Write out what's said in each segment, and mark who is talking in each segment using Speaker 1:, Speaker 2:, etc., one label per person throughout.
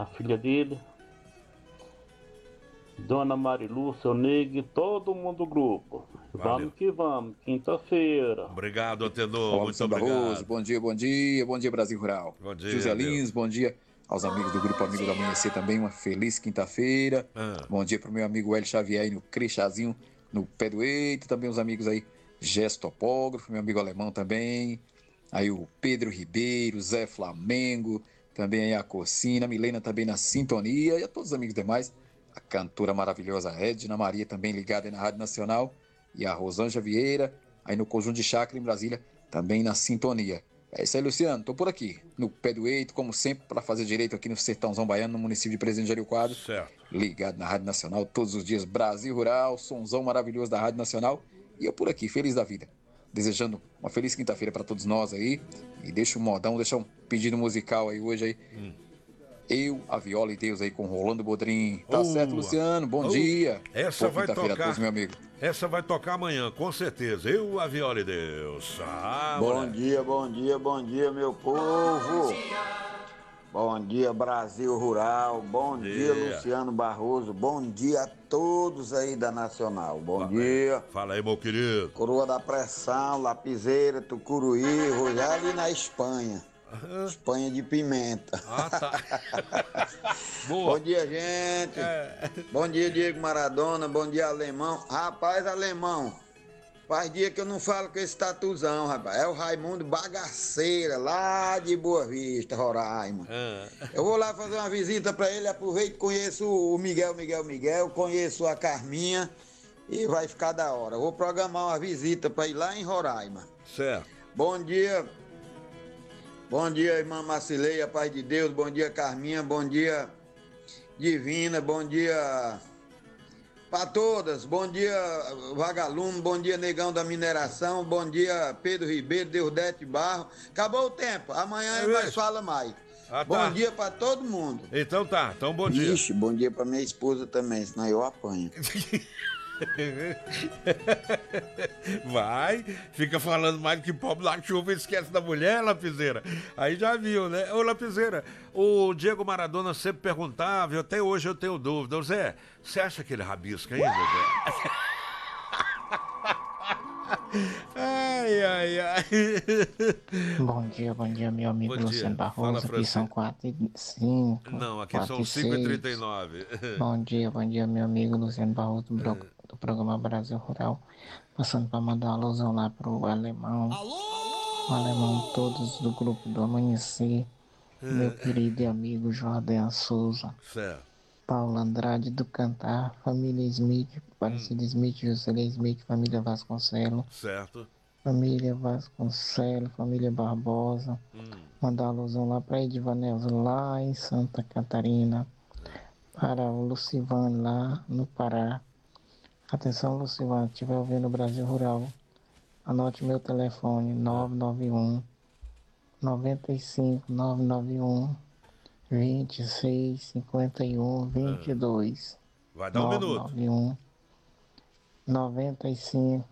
Speaker 1: a filha dele, Dona Marilu, seu Nego e todo mundo do grupo.
Speaker 2: Valeu.
Speaker 1: Vamos que vamos, quinta-feira.
Speaker 2: Obrigado, Antenor.
Speaker 3: Olá,
Speaker 2: Muito
Speaker 3: Luciano Barroso.
Speaker 2: obrigado.
Speaker 3: Bom dia, bom dia. Bom dia, Brasil Rural.
Speaker 2: Bom dia,
Speaker 3: José
Speaker 2: amigo.
Speaker 3: Lins, bom dia aos amigos do Grupo Amigos do Amanhecer também. Uma feliz quinta-feira. Bom dia pro meu amigo Hélio Xavier aí no Crixazinho, no Pé do Eito. Também os amigos aí, Gesto Topógrafo, meu amigo alemão também. Aí o Pedro Ribeiro, Zé Flamengo, também aí a Cocina, a Milena também na sintonia. E a todos os amigos demais. A cantora maravilhosa Edna Maria também ligada aí na Rádio Nacional. E a Rosângela Vieira, aí no Conjunto de Chácara em Brasília, também na sintonia. É isso aí, Luciano. Tô por aqui, no Pé do Eito, como sempre, para fazer direito aqui no Sertãozão Baiano, no município de Presidente Jânio Quadro.
Speaker 2: Certo.
Speaker 3: Ligado na Rádio Nacional, todos os dias, Brasil Rural, sonzão maravilhoso da Rádio Nacional. E eu por aqui, feliz da vida. Desejando uma feliz quinta-feira para todos nós aí. E deixa um modão, deixa um pedido musical aí hoje aí. Eu, a Viola e Deus aí com Rolando Bodrim. Tá certo, Luciano? Bom dia.
Speaker 2: Essa
Speaker 3: Boa
Speaker 2: vai
Speaker 3: quinta-feira
Speaker 2: tocar.
Speaker 3: a todos, meu amigo.
Speaker 2: Essa vai tocar amanhã, com certeza. Eu, a Viola e Deus.
Speaker 4: Bom dia, bom dia, meu povo. Bom dia, Brasil Rural. Bom dia, Luciano Barroso. Bom dia a todos aí da Nacional. Bom dia.
Speaker 2: Fala aí, meu querido.
Speaker 4: Coroa da Pressão, Lapiseira, Tucuruí, Rojali na Espanha. Espanha de pimenta.
Speaker 2: Tá. Boa.
Speaker 4: Bom dia, gente. Bom dia, Diego Maradona. Bom dia, Alemão. Rapaz, Alemão, faz dia que eu não falo com esse tatuzão, rapaz. É o Raimundo Bagaceira, lá de Boa Vista, Roraima. Eu vou lá fazer uma visita pra ele, aproveito, conheço o Miguel, conheço a Carminha e vai ficar da hora. Vou programar uma visita pra ir lá em Roraima.
Speaker 2: Certo.
Speaker 4: Bom dia, irmã Macileia, paz de Deus. Bom dia, Carminha. Bom dia, Divina. Bom dia para todas. Bom dia, Vagalume. Bom dia, Negão da Mineração. Bom dia, Pedro Ribeiro, Deudete Barro. Acabou o tempo. Amanhã nós fala mais. Bom dia para todo mundo.
Speaker 2: Então tá. Então bom dia.
Speaker 4: Ixi, bom dia para minha esposa também, senão eu apanho.
Speaker 2: Vai, fica falando mais que pobre da chuva e esquece da mulher, Lapiseira. Aí já viu, né? Ô, Lapiseira, o Diego Maradona sempre perguntava, e até hoje eu tenho dúvida. Ô, Zé, você acha que ele rabisca ainda, Zé? Ai.
Speaker 5: Bom dia, meu amigo Luciano Barroso. Aqui são 4h05.
Speaker 2: Não, aqui são 5h39.
Speaker 5: Bom dia, meu amigo Luciano Barroso do programa Brasil Rural. Passando para mandar uma alusão lá pro Alemão. O Alemão, todos do grupo do Amanhecer. Meu querido e amigo Jordan Souza.
Speaker 2: Certo.
Speaker 5: Paulo Andrade do Cantar, família Smith, Aparecida Smith, Juscelino Smith, família Vasconcelos.
Speaker 2: Certo.
Speaker 5: Família Vasconcelos, família Barbosa. Mandar alusão lá para Edivanelzo, lá em Santa Catarina. Para o Lucivano, lá no Pará. Atenção, Lucivano, se estiver ouvindo o Brasil Rural, anote meu telefone, 991 95 991 26 51 22.
Speaker 2: Vai dar um minuto.
Speaker 5: 95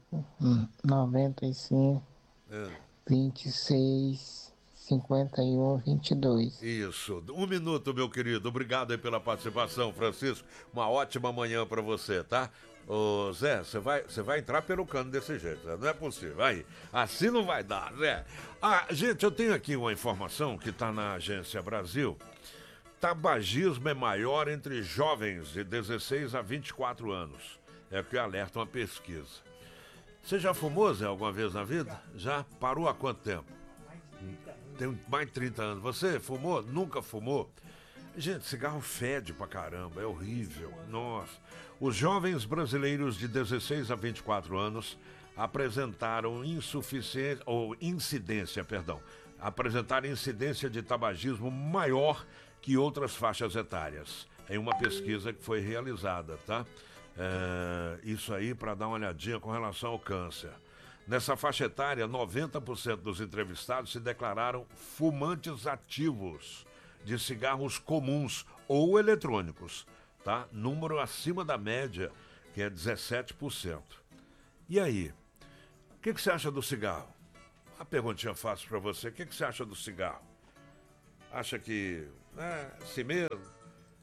Speaker 5: 26 51 22.
Speaker 2: Isso, um minuto, meu querido. Obrigado aí pela participação, Francisco. Uma ótima manhã pra você, tá? Ô, Zé, você vai entrar pelo cano desse jeito, Zé. Não é possível. Aí, assim não vai dar, Zé. Gente, eu tenho aqui uma informação que tá na Agência Brasil. Tabagismo é maior entre jovens de 16 a 24 anos. É o que alerta uma pesquisa. Você já fumou, Zé, alguma vez na vida? Já? Parou há quanto tempo? Tem mais de 30 anos. Você fumou? Nunca fumou? Gente, cigarro fede pra caramba, é horrível. Nossa. Os jovens brasileiros de 16 a 24 anos apresentaram apresentaram incidência de tabagismo maior que outras faixas etárias, em uma pesquisa que foi realizada, tá? Isso aí para dar uma olhadinha com relação ao câncer. Nessa faixa etária, 90% dos entrevistados se declararam fumantes ativos de cigarros comuns ou eletrônicos, tá? Número acima da média, que é 17%. E aí, o que você acha do cigarro? Uma perguntinha fácil para você. O que você acha do cigarro? Acha que é assim mesmo?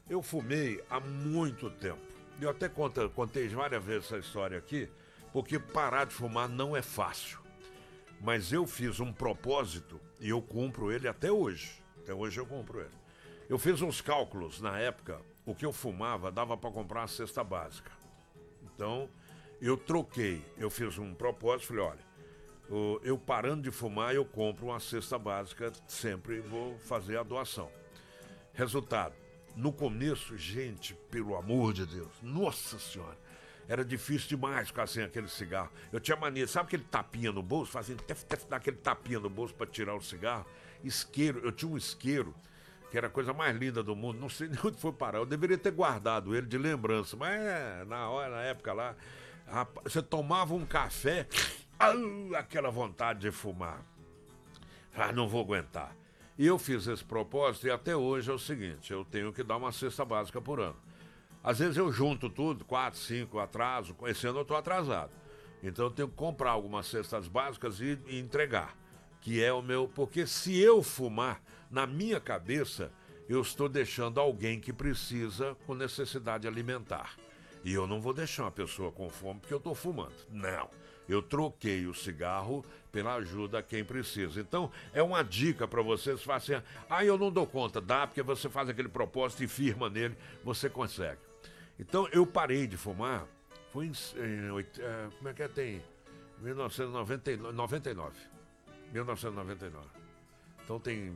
Speaker 2: Eu fumei há muito tempo. Eu até contei várias vezes essa história aqui, porque parar de fumar não é fácil. Mas eu fiz um propósito e eu cumpro ele até hoje. Até hoje eu cumpro ele. Eu fiz uns cálculos na época, o que eu fumava dava para comprar uma cesta básica. Então, eu troquei, eu fiz um propósito, falei, olha, eu parando de fumar, eu compro uma cesta básica, sempre vou fazer a doação. Resultado, no começo, gente, pelo amor de Deus, nossa senhora, era difícil demais ficar sem aquele cigarro. Eu tinha mania, sabe aquele tapinha no bolso? Fazendo dar aquele tapinha no bolso para tirar o cigarro. Isqueiro, eu tinha um isqueiro, que era a coisa mais linda do mundo, não sei nem onde foi parar. Eu deveria ter guardado ele de lembrança, mas na época lá, você tomava um café, aquela vontade de fumar. Não vou aguentar. E eu fiz esse propósito e até hoje é o seguinte, eu tenho que dar uma cesta básica por ano. Às vezes eu junto tudo, 4, 5, atraso, esse ano eu estou atrasado. Então eu tenho que comprar algumas cestas básicas e entregar, que é o meu... Porque se eu fumar, na minha cabeça, eu estou deixando alguém que precisa com necessidade alimentar. E eu não vou deixar uma pessoa com fome porque eu estou fumando. Não. Eu troquei o cigarro pela ajuda a quem precisa. Então, é uma dica para vocês, façam assim, eu não dou conta. Dá, porque você faz aquele propósito e firma nele, você consegue. Então, eu parei de fumar, foi em como é que é? Tem 1999. Então, tem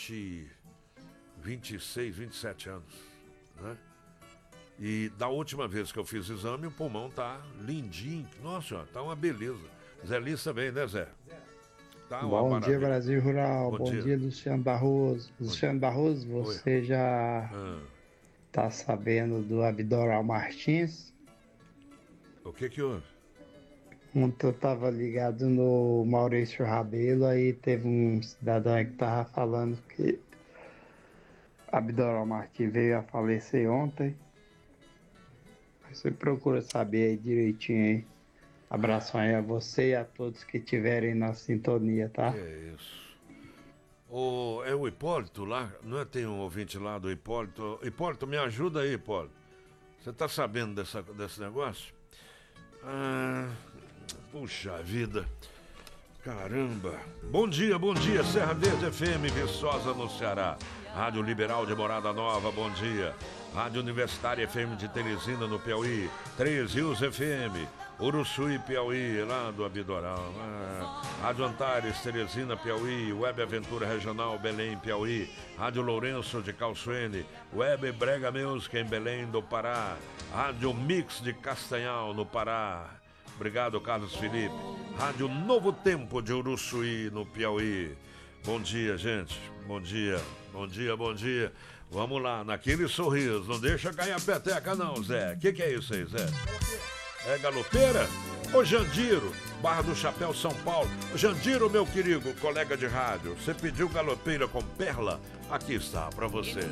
Speaker 2: 26, 27 anos, né? E da última vez que eu fiz exame, o pulmão tá lindinho. Nossa senhora, tá uma beleza. Zé Lins também, né, Zé? Tá uma
Speaker 6: Bom
Speaker 2: maravilha.
Speaker 6: dia, Brasil Rural. Bom dia, Luciano Barroso. Luciano Barroso, você já tá sabendo do Abdoral Martins?
Speaker 2: O que houve?
Speaker 6: Ontem eu tava ligado no Maurício Rabelo, aí teve um cidadão aí que tava falando que Abdoral Martins veio a falecer ontem. Você procura saber aí direitinho aí. Abração aí a você e a todos que estiverem na sintonia, tá?
Speaker 2: É isso. É o Hipólito lá? Não é? Tem um ouvinte lá do Hipólito. Hipólito, me ajuda aí, Hipólito. Você tá sabendo desse negócio? Puxa vida. Caramba. Bom dia, Serra Verde FM, Viçosa no Ceará. Rádio Liberal de Morada Nova, bom dia. Rádio Universitária FM de Teresina, no Piauí. 3 Rios FM, Uruçuí, Piauí, lá do Abdoral. Rádio Antares, Teresina, Piauí. Web Aventura Regional, Belém, Piauí. Rádio Lourenço de Calçoene. Web Brega Music em Belém do Pará. Rádio Mix de Castanhal, no Pará. Obrigado, Carlos Felipe. Rádio Novo Tempo de Uruçuí, no Piauí. Bom dia, gente. Bom dia. Vamos lá, naquele sorriso. Não deixa cair a peteca não, Zé. O que é isso aí, Zé? É galopeira? Ô Jandiro, Barra do Chapéu, São Paulo. Jandiro, meu querido colega de rádio, você pediu galopeira com perla? Aqui está, pra você.